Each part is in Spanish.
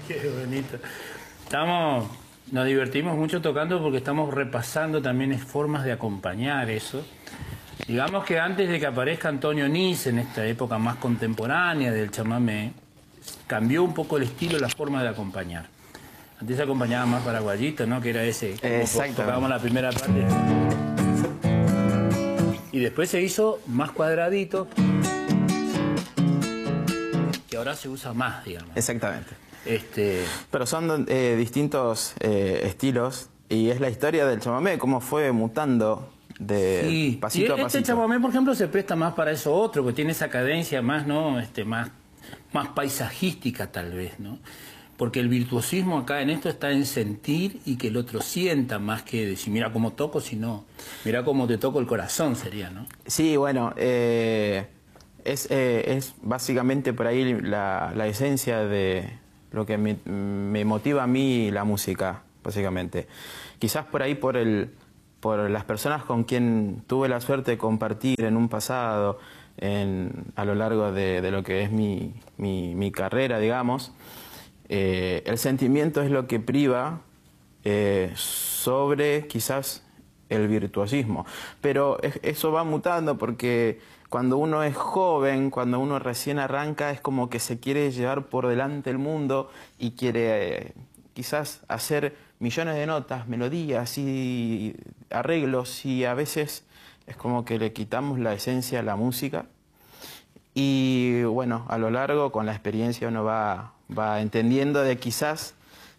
Qué bonito. Nos divertimos mucho tocando porque estamos repasando también formas de acompañar eso. Digamos que antes de que aparezca Antonio Nis, en esta época más contemporánea del chamamé, cambió un poco el estilo, la forma de acompañar. Antes se acompañaba más paraguayito, ¿no? Que era ese, como tocábamos la primera parte. Y después se hizo más cuadradito, que ahora se usa más, digamos. Exactamente. Pero son distintos estilos, y es la historia del chamamé, cómo fue mutando de pasito a pasito. Este chamamé, por ejemplo, se presta más para eso otro, que tiene esa cadencia más, ¿no? Más paisajística, tal vez, ¿no? Porque el virtuosismo acá en esto está en sentir y que el otro sienta, más que decir, mira cómo toco, sino, mira cómo te toco el corazón, sería, ¿no? Sí, bueno, es básicamente por ahí la esencia de lo que me motiva a mí la música, básicamente. Quizás por ahí por las personas con quien tuve la suerte de compartir en un pasado, a lo largo de lo que es mi carrera, digamos. El sentimiento es lo que priva sobre quizás el virtuosismo, pero eso va mutando porque cuando uno es joven, cuando uno recién arranca, es como que se quiere llevar por delante el mundo y quiere quizás hacer millones de notas, melodías y arreglos, y a veces es como que le quitamos la esencia a la música. Y bueno, a lo largo, con la experiencia, uno va entendiendo de quizás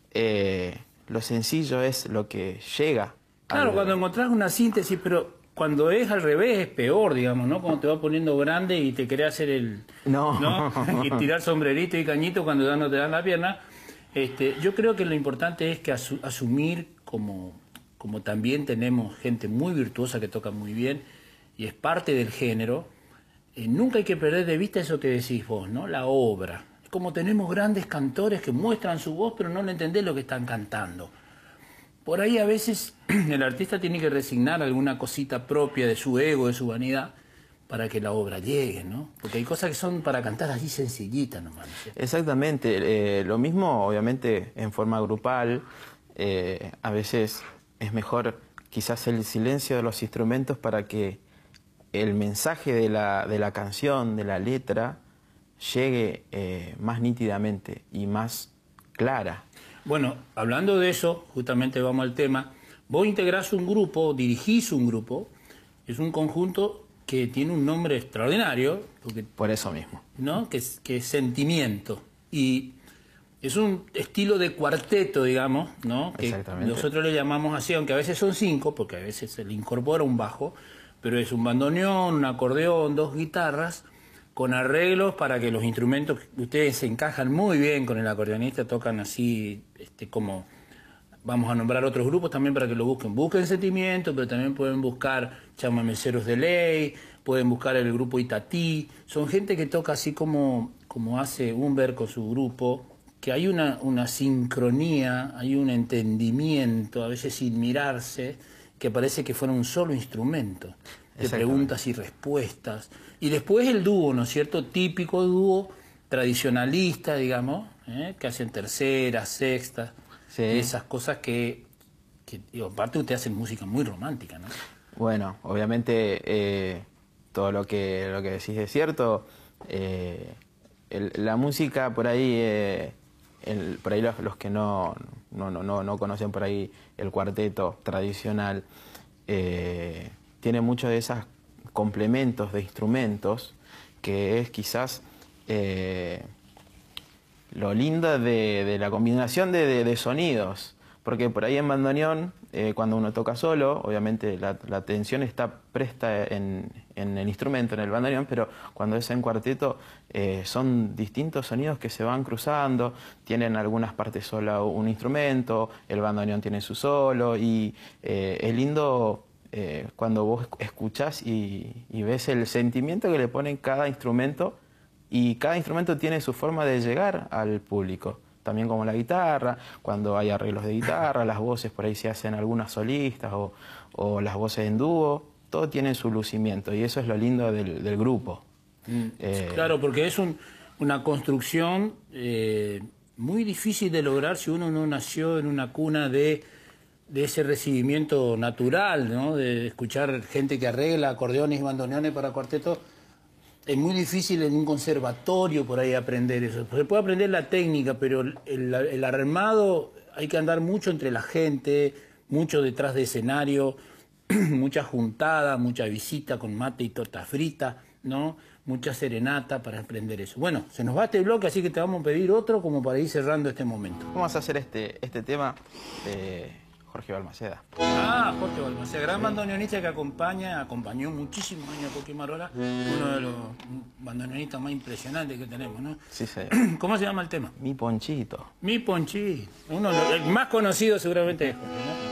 lo sencillo es lo que llega. Claro, cuando encontrás una síntesis, pero cuando es al revés es peor, digamos, ¿no? Cuando te va poniendo grande y te querés hacer el... No. Y tirar sombrerito y cañito cuando ya no te dan la pierna. Yo creo que lo importante es que asumir, como también tenemos gente muy virtuosa que toca muy bien y es parte del género, nunca hay que perder de vista eso que decís vos, ¿no? La obra. Es como tenemos grandes cantores que muestran su voz, pero no le entendés lo que están cantando. Por ahí a veces el artista tiene que resignar alguna cosita propia de su ego, de su vanidad, para que la obra llegue, ¿no? Porque hay cosas que son para cantar así sencillitas nomás, ¿no? Exactamente. Lo mismo, obviamente, en forma grupal. A veces es mejor quizás el silencio de los instrumentos para que el mensaje de la canción, de la letra, llegue más nítidamente y más clara. Bueno, hablando de eso, justamente vamos al tema. Vos integrás un grupo, dirigís un grupo, es un conjunto que tiene un nombre extraordinario. Porque, por eso mismo. ¿no? Que es Sentimiento. Y es un estilo de cuarteto, digamos, ¿no? Que exactamente. Nosotros le llamamos así, aunque a veces son 5, porque a veces se le incorpora un bajo, pero es un bandoneón, un acordeón, 2 guitarras, con arreglos para que los instrumentos, ustedes se encajan muy bien con el acordeonista, tocan así, como, vamos a nombrar otros grupos también para que lo busquen. Busquen Sentimiento, pero también pueden buscar Chamameceros de Ley, pueden buscar el grupo Itatí. Son gente que toca así como hace Humber con su grupo, que hay una sincronía, hay un entendimiento, a veces sin mirarse, que parece que fuera un solo instrumento, de preguntas y respuestas. Y después el dúo, ¿no es cierto? Típico dúo tradicionalista, digamos, que hacen terceras, sextas, sí. Y esas cosas que digo, aparte ustedes hacen música muy romántica, ¿no? Bueno, obviamente todo lo que decís es cierto. La música por ahí, por ahí los que no conocen por ahí el cuarteto tradicional, tiene muchos de esos complementos de instrumentos, que es quizás lo lindo de la combinación de sonidos. Porque por ahí en bandoneón, cuando uno toca solo, obviamente la atención está presta en el instrumento, en el bandoneón, pero cuando es en cuarteto, son distintos sonidos que se van cruzando, tienen algunas partes solo un instrumento, el bandoneón tiene su solo, y es lindo cuando vos escuchás y ves el sentimiento que le ponen cada instrumento, y cada instrumento tiene su forma de llegar al público. También como la guitarra, cuando hay arreglos de guitarra, las voces por ahí se hacen algunas solistas o las voces en dúo, todo tiene su lucimiento, y eso es lo lindo del grupo. Claro, porque es una construcción muy difícil de lograr si uno no nació en una cuna de ese recibimiento natural, ¿no? De escuchar gente que arregla acordeones y bandoneones para cuarteto. Es muy difícil en un conservatorio por ahí aprender eso. Se puede aprender la técnica, pero el armado hay que andar mucho entre la gente, mucho detrás de escenario, mucha juntada, mucha visita con mate y torta frita, ¿no? Mucha serenata para aprender eso. Bueno, se nos va este bloque, así que te vamos a pedir otro como para ir cerrando este momento. Vamos a hacer este tema de Jorge Balmaceda. Ah, Jorge Balmaceda, gran bandoneonista que acompañó muchísimos años a Coqui Marola, uno de los bandoneonistas más impresionantes que tenemos, ¿no? Sí, señor. ¿Cómo se llama el tema? Mi Ponchito. Mi Ponchito. El más conocido seguramente es Jorge, ¿no?